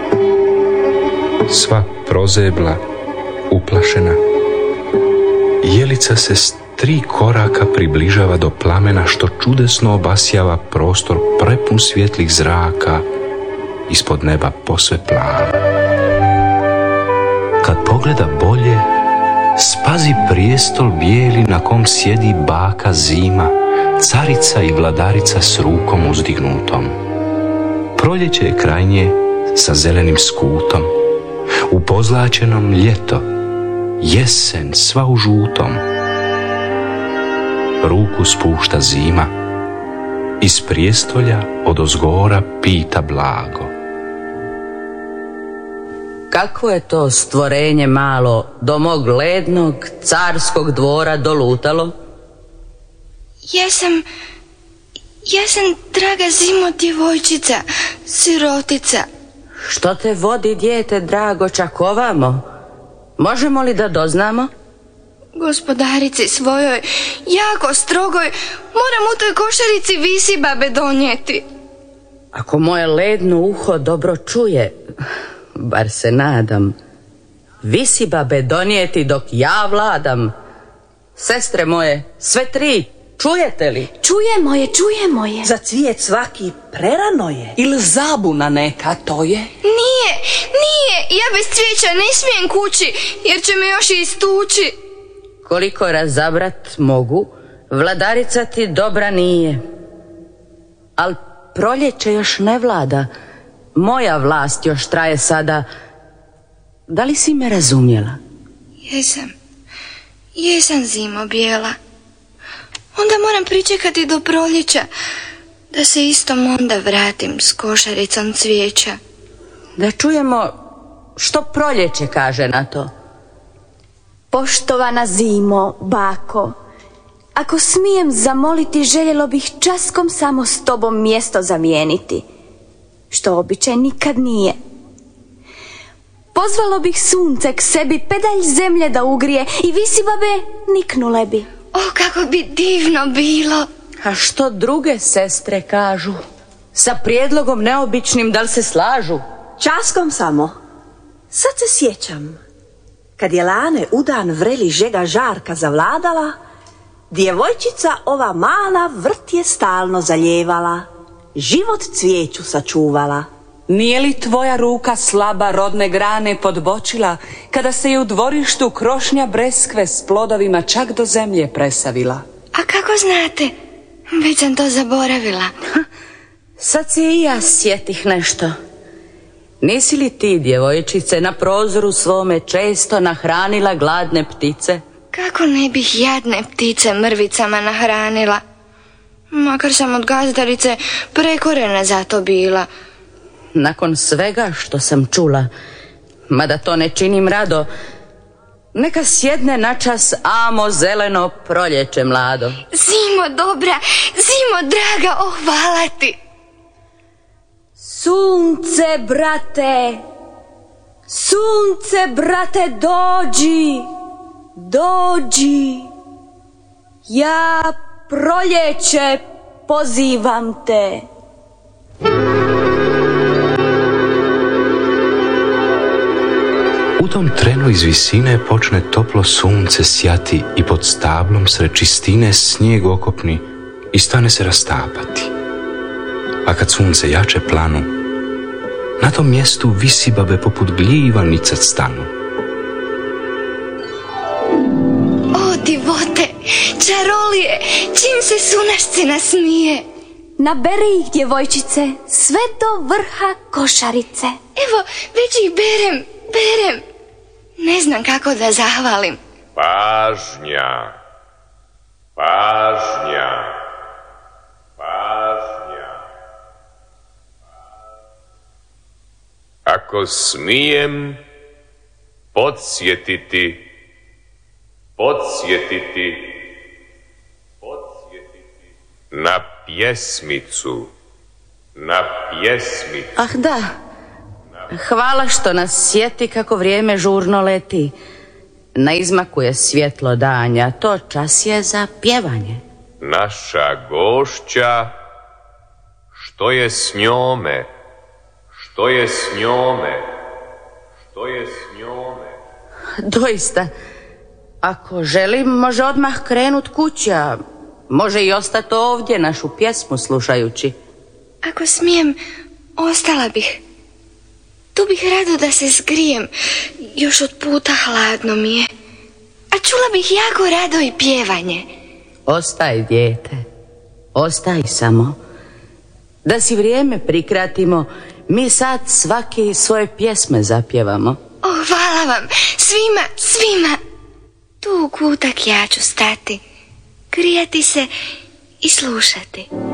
Sva prozebla, uplašena, Jelica se s 3 koraka približava do plamena što čudesno obasjava prostor prepun svjetlih zraka, ispod neba posve plava. Kad pogleda bolje, spazi prijestol bijeli na kom sjedi baka Zima, carica i vladarica s rukom uzdignutom. Proljeće je kraj nje sa zelenim skutom, u pozlačenom ljeto, jesen sva u žutom. Ruku spušta Zima, iz prijestolja odozgora pita blago: kako je to stvorenje malo do mog lednog carskog dvora dolutalo? Jesam, draga Zimo, djevojčica, sirotica. Što te vodi, dijete drago, čak ovamo? Možemo li da doznamo? Gospodarici svojoj, jako strogoj, moram u toj košarici visibabe donijeti. Ako moje ledno uho dobro čuje, bar se nadam, visibabe donijeti dok ja vladam. Sestre moje, sve 3, čujete li? Čujemo je. Za cvijet svaki prerano je. Ili zabuna neka to je? Nije, ja bez cvijeća ne smijem kući, jer će me još i istući. Koliko razabrat mogu, vladarica ti dobra nije. Al proljeće još ne vlada, moja vlast još traje sada. Da li si me razumjela? Jesam, Zimo bijela. Onda moram pričekati do proljeća, da se istom onda vratim s košaricom cvijeća. Da čujemo što proljeće kaže na to. Poštovana Zimo, bako, ako smijem zamoliti, željelo bih časkom samo s tobom mjesto zamijeniti, što običaj nikad nije. Pozvalo bih sunce k sebi, pedalj zemlje da ugrije i visibabe niknule bi. O, kako bi divno bilo. A što druge sestre kažu? Sa prijedlogom neobičnim, da li se slažu? Časkom samo. Sad se sjećam, kad je lane udan vreli žega žarka zavladala, djevojčica ova mala vrt je stalno zaljevala, život cvijeću sačuvala. Nije li tvoja ruka slaba rodne grane podbočila, kada se je u dvorištu krošnja breskve s plodovima čak do zemlje presavila? A kako znate? Već sam to zaboravila. Sad se i ja sjetih nešto. Nisi li ti, djevojčice, na prozoru svome često nahranila gladne ptice? Kako ne bih jadne ptice mrvicama nahranila? Makar sam od gazdarice prekorena za to bila. Nakon svega što sam čula, mada to ne činim rado, neka sjedne načas amo zeleno proljeće mlado. Zimo dobra, Zimo draga, oh hvala ti. Sunce, brate, dođi. Ja proljeće pozivam te. U tom trenu iz visine počne toplo sunce sjati i pod stablom sred čistine snijeg okopni i stane se rastapati. A kad sunce jače planu, na tom mjestu visibabe poput gljiva nicat stanu. O divote, čarolije, čim se sunašci nasmije. Naberi ih, djevojčice, sve do vrha košarice. Evo, već ih berem. Ne znam kako da zahvalim. Pažnja. Ako smijem podsjetiti na pjesmicu. Ah da, hvala što nas sjeti kako vrijeme žurno leti. Na izmaku je svjetlo danja, to čas je za pjevanje. Naša gošća, što je s njome, Što je s njome? Što je s njome? Doista, ako želim, može odmah krenut kući, a može i ostati ovdje našu pjesmu slušajući. Ako smijem, ostala bih. Tu bih rado da se zgrijem, još od puta hladno mi je. A čula bih jako rado i pjevanje. Ostaj, dijete, ostaj samo. Da si vrijeme prikratimo, mi sad svaki svoje pjesme zapjevamo. Hvala vam, svima. Tu u kutak ja ću stati, grijati se i slušati.